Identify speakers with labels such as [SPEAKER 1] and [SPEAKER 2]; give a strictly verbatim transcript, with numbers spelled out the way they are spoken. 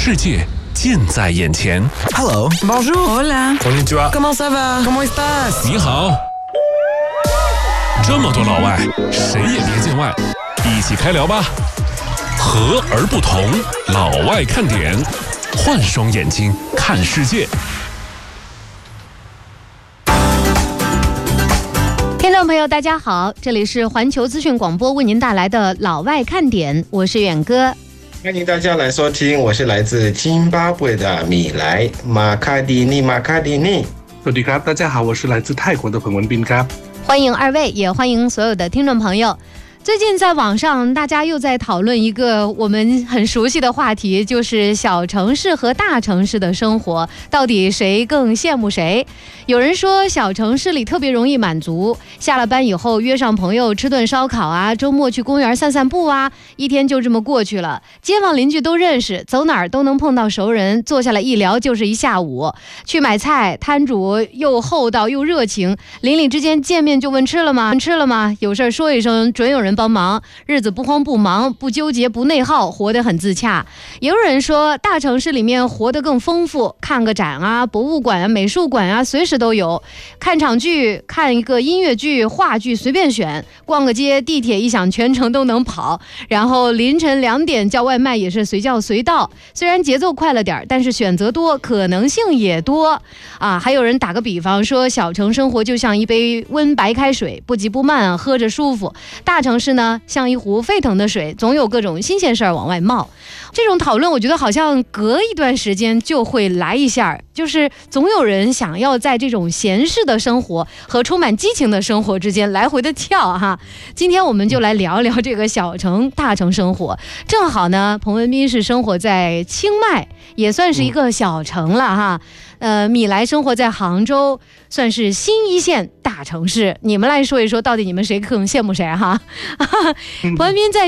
[SPEAKER 1] 世界近在眼前。
[SPEAKER 2] Hello,
[SPEAKER 3] Bonjour, hola,
[SPEAKER 2] konnichiwa.
[SPEAKER 3] comment ça va? Comment estás?
[SPEAKER 1] 你好，这么多老外，谁也别见外，一起开聊吧。和而不同，老外看点，换双眼睛看世界。
[SPEAKER 4] 听众朋友大家好，这里是环球资讯广播为您带来的老外看点，我是远哥。
[SPEAKER 5] 欢迎大家来收听，我是来自津巴布韦的米莱马卡迪尼马卡迪尼。
[SPEAKER 6] สวัสดีครับ，大家好，我是来自泰国的彭文斌ครับ。
[SPEAKER 4] 欢迎二位，也欢迎所有的听众朋友。最近在网上大家又在讨论一个我们很熟悉的话题，就是小城市和大城市的生活，到底谁更羡慕谁？有人说小城市里特别容易满足，下了班以后约上朋友吃顿烧烤啊，周末去公园散散步啊，一天就这么过去了。街坊邻居都认识，走哪儿都能碰到熟人，坐下来一聊就是一下午。去买菜，摊主又厚道又热情，邻里之间见面就问吃了吗？吃了吗？有事说一声，准有人帮忙，日子不慌不忙，不纠结不内耗，活得很自洽。也有人说大城市里面活得更丰富，看个展啊，博物馆啊，美术馆啊，随时都有。看场剧，看一个音乐剧话剧随便选，逛个街地铁一响全程都能跑，然后凌晨两点叫外卖也是随叫随到。虽然节奏快了点，但是选择多，可能性也多啊。还有人打个比方说，小城生活就像一杯温白开水，不急不慢，喝着舒服。大城市呢像一壶沸腾的水，总有各种新鲜事儿往外冒。这种讨论我觉得好像隔一段时间就会来一下，就是总有人想要在这种闲适的生活和充满激情的生活之间来回的跳哈。今天我们就来聊聊这个小城大城生活。正好呢，彭文斌是生活在清迈，也算是一个小城了哈。呃，米莱生活在杭州，算是新一线大城市。你们来说一说，到底你们谁更羡慕谁哈？彭文斌在